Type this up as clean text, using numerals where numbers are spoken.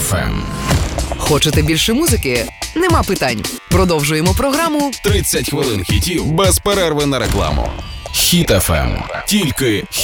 FM. Хочете більше музики? Нема питань. Продовжуємо програму 30 хвилин хітів без перерви на рекламу. Хіт FM. Тільки хіт.